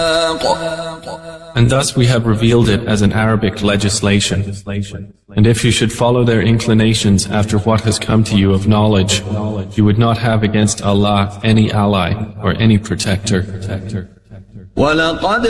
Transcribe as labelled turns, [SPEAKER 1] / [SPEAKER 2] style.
[SPEAKER 1] And thus we have revealed it as an Arabic legislation. And if you should follow their inclinations after what has come to you of knowledge, you would not have against Allah any ally or any protector.